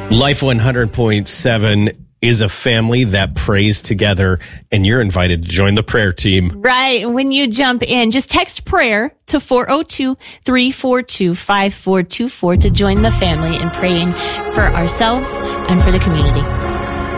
Life 100.7 is a family that prays together, and you're invited to join the prayer team. Right. When you jump in, just text prayer to 402-342-5424 to join the family in praying for ourselves and for the community.